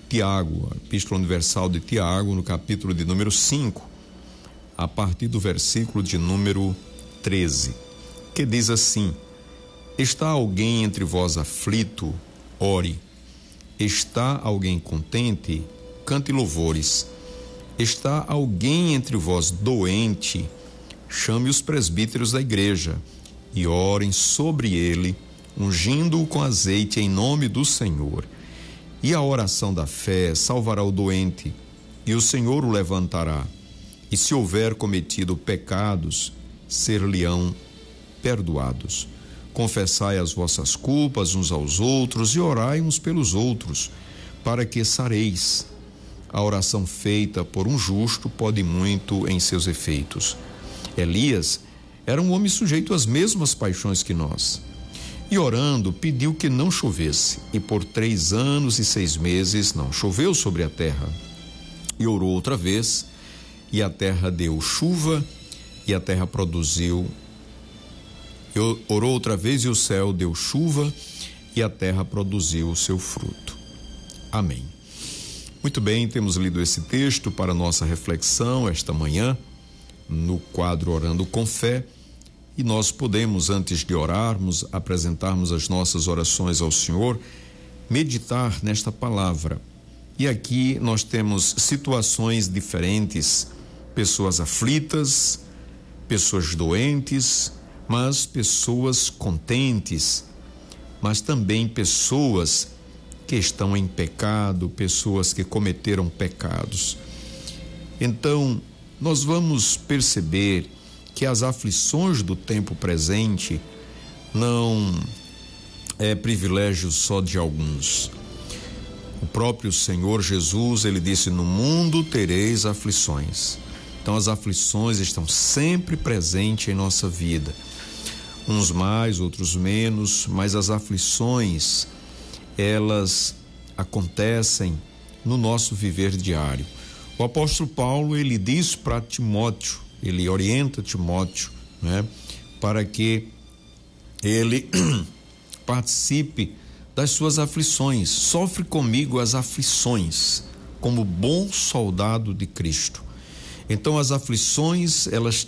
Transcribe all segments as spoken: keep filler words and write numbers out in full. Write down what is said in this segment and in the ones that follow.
Tiago, a Epístola Universal de Tiago, no capítulo de número cinco, a partir do versículo de número treze, que diz assim: está alguém entre vós aflito? Ore. Está alguém contente? Cante louvores. Está alguém entre vós doente? Chame os presbíteros da igreja e orem sobre ele, ungindo-o com azeite em nome do Senhor. E a oração da fé salvará o doente, e o Senhor o levantará. E se houver cometido pecados, ser-lhe-ão perdoados. Confessai as vossas culpas uns aos outros e orai uns pelos outros, para que sareis. A oração feita por um justo pode muito em seus efeitos. Elias era um homem sujeito às mesmas paixões que nós. E orando, pediu que não chovesse, e por três anos e seis meses não choveu sobre a terra. E orou outra vez, e a terra deu chuva, e a terra produziu. E orou outra vez, e o céu deu chuva, e a terra produziu o seu fruto. Amém. Muito bem, temos lido esse texto para nossa reflexão esta manhã, no quadro Orando com Fé. E nós podemos, antes de orarmos, apresentarmos as nossas orações ao Senhor, meditar nesta palavra. E aqui nós temos situações diferentes, pessoas aflitas, pessoas doentes, mas pessoas contentes, mas também pessoas que estão em pecado, pessoas que cometeram pecados. Então, nós vamos perceber que as aflições do tempo presente não é privilégio só de alguns. O próprio Senhor Jesus, ele disse: no mundo tereis aflições. Então as aflições estão sempre presentes em nossa vida. Uns mais, outros menos, mas as aflições, elas acontecem no nosso viver diário. O apóstolo Paulo, ele diz para Timóteo, ele orienta Timóteo, né, para que ele participe das suas aflições. Sofre comigo as aflições, como bom soldado de Cristo. Então as aflições, elas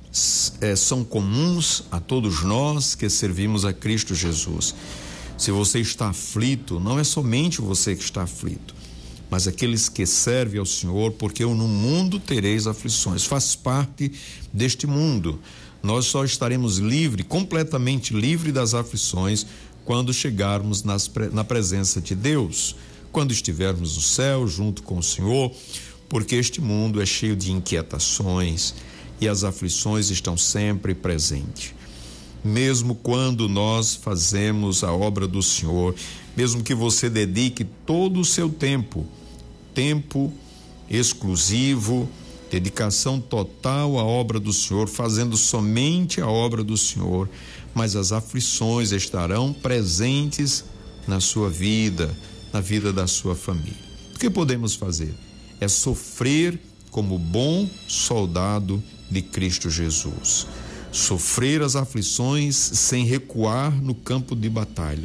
é, são comuns a todos nós que servimos a Cristo Jesus. Se você está aflito, não é somente você que está aflito, mas aqueles que servem ao Senhor, porque no mundo tereis aflições. Faz parte deste mundo. Nós só estaremos livres, completamente livres das aflições, quando chegarmos nas, na presença de Deus, quando estivermos no céu junto com o Senhor, porque este mundo é cheio de inquietações e as aflições estão sempre presentes. Mesmo quando nós fazemos a obra do Senhor, mesmo que você dedique todo o seu tempo, tempo exclusivo, dedicação total à obra do Senhor, fazendo somente a obra do Senhor, mas as aflições estarão presentes na sua vida, na vida da sua família. O que podemos fazer? É sofrer como bom soldado de Cristo Jesus. Sofrer as aflições sem recuar no campo de batalha.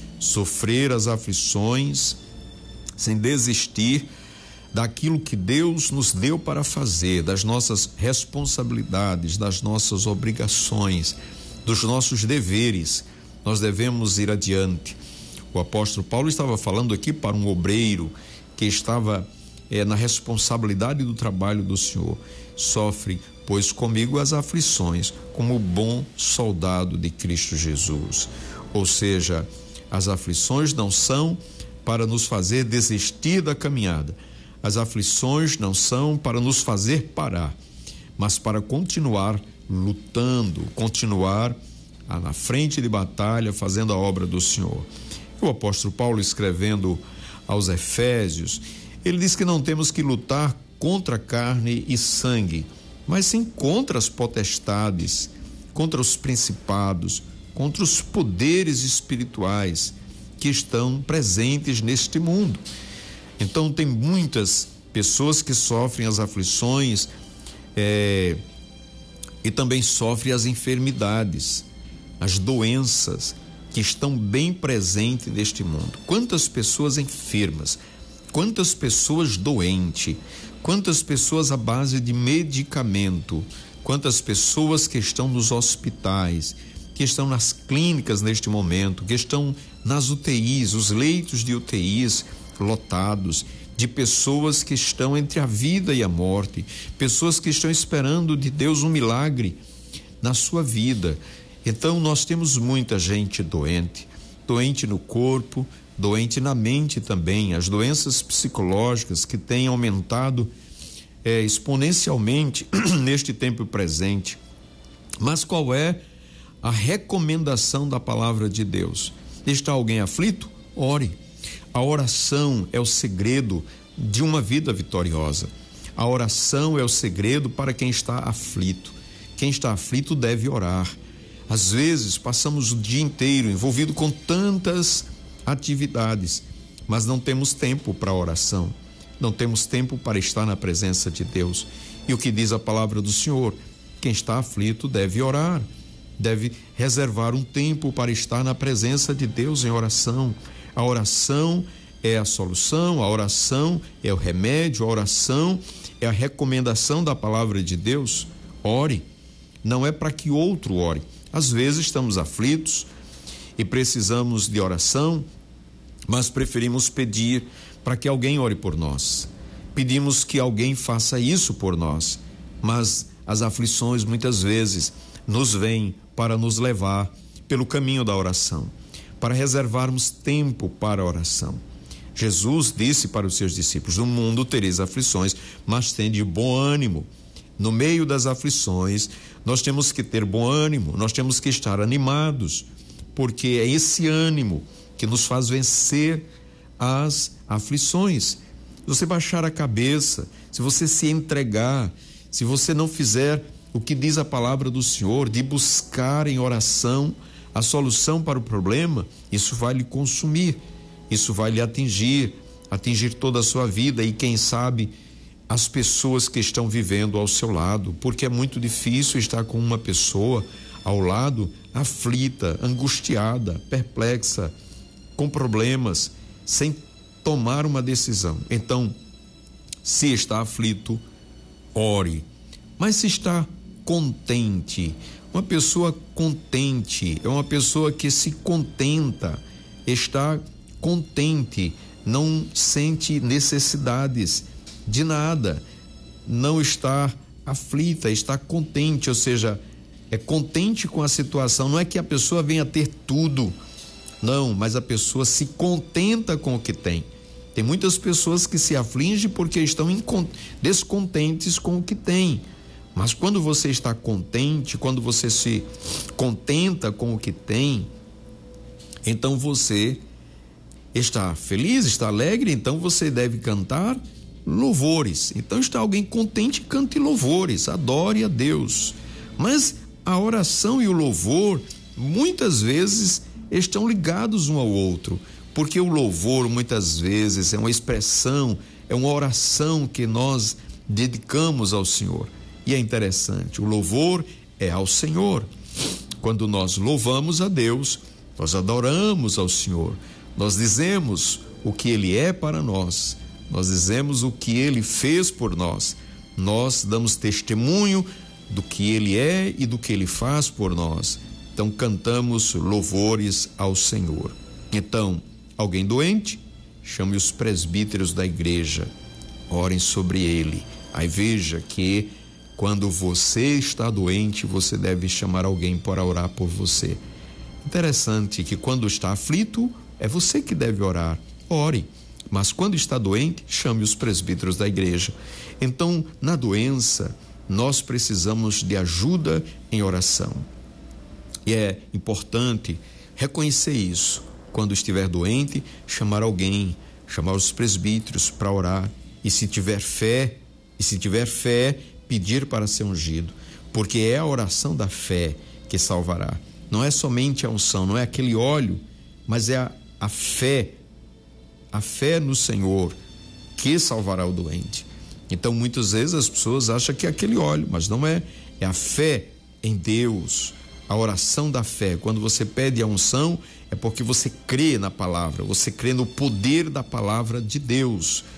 Sofrer as aflições sem desistir daquilo que Deus nos deu para fazer, das nossas responsabilidades, das nossas obrigações, dos nossos deveres. Nós devemos ir adiante. O apóstolo Paulo estava falando aqui para um obreiro que estava é, na responsabilidade do trabalho do Senhor. Sofre, pois, comigo as aflições, como bom soldado de Cristo Jesus. Ou seja, as aflições não são para nos fazer desistir da caminhada. As aflições não são para nos fazer parar, mas para continuar lutando, continuar na frente de batalha, fazendo a obra do Senhor. O apóstolo Paulo, escrevendo aos Efésios, ele diz que não temos que lutar contra carne e sangue, mas sim contra as potestades, contra os principados, contra os poderes espirituais que estão presentes neste mundo. Então tem muitas pessoas que sofrem as aflições é, e também sofrem as enfermidades, as doenças que estão bem presentes neste mundo. Quantas pessoas enfermas? Quantas pessoas doentes, quantas pessoas à base de medicamento, quantas pessoas que estão nos hospitais, que estão nas clínicas neste momento, que estão nas U T Is, os leitos de U T Is lotados, de pessoas que estão entre a vida e a morte, pessoas que estão esperando de Deus um milagre na sua vida. Então nós temos muita gente doente, doente no corpo, doente na mente também. As doenças psicológicas que têm aumentado é, exponencialmente neste tempo presente. Mas qual é a recomendação da palavra de Deus? Está alguém aflito? Ore. A oração é o segredo de uma vida vitoriosa. A oração é o segredo para quem está aflito. Quem está aflito deve orar. Às vezes passamos o dia inteiro envolvido com tantas atividades, mas não temos tempo para oração. Não temos tempo para estar na presença de Deus. E o que diz a palavra do Senhor? Quem está aflito deve orar. Deve reservar um tempo para estar na presença de Deus em oração. A oração é a solução, a oração é o remédio, a oração é a recomendação da palavra de Deus. Ore, não é para que outro ore. Às vezes estamos aflitos e precisamos de oração, mas preferimos pedir para que alguém ore por nós. Pedimos que alguém faça isso por nós, mas as aflições muitas vezes nos vêm para nos levar pelo caminho da oração, para reservarmos tempo para a oração. Jesus disse para os seus discípulos: no mundo tereis aflições, mas tende bom ânimo. No meio das aflições, nós temos que ter bom ânimo, nós temos que estar animados, porque é esse ânimo que nos faz vencer as aflições. Se você baixar a cabeça, se você se entregar, se você não fizer o que diz a palavra do Senhor, de buscar em oração a solução para o problema, isso vai lhe consumir, isso vai lhe atingir, atingir toda a sua vida e quem sabe as pessoas que estão vivendo ao seu lado, porque é muito difícil estar com uma pessoa ao lado aflita, angustiada, perplexa, com problemas, sem tomar uma decisão. Então, se está aflito, ore. Mas se está contente, uma pessoa contente é uma pessoa que se contenta, está contente, não sente necessidades de nada, não está aflita, está contente, ou seja, é contente com a situação. Não é que a pessoa venha ter tudo, não, mas a pessoa se contenta com o que tem. Tem muitas pessoas que se afligem porque estão descontentes com o que tem. Mas quando você está contente, quando você se contenta com o que tem, então você está feliz, está alegre, então você deve cantar louvores. Então está alguém contente, cante louvores, adore a Deus. Mas a oração e o louvor muitas vezes estão ligados um ao outro, porque o louvor muitas vezes é uma expressão, é uma oração que nós dedicamos ao Senhor. E é interessante, o louvor é ao Senhor. Quando nós louvamos a Deus, nós adoramos ao Senhor, nós dizemos o que Ele é para nós, nós dizemos o que Ele fez por nós, nós damos testemunho do que Ele é e do que Ele faz por nós. Então cantamos louvores ao Senhor. Então, alguém doente, chame os presbíteros da igreja, orem sobre ele. Aí veja que quando você está doente, você deve chamar alguém para orar por você. Interessante que quando está aflito, é você que deve orar. Ore. Mas quando está doente, chame os presbíteros da igreja. Então, na doença, nós precisamos de ajuda em oração. E é importante reconhecer isso. Quando estiver doente, chamar alguém, chamar os presbíteros para orar. E se tiver fé, e se tiver fé, pedir para ser ungido. Porque é a oração da fé que salvará. Não é somente a unção, não é aquele óleo, mas é a, a fé, a fé no Senhor que salvará o doente. Então, muitas vezes as pessoas acham que é aquele óleo, mas não é. É a fé em Deus, a oração da fé. Quando você pede a unção, é porque você crê na palavra, você crê no poder da palavra de Deus.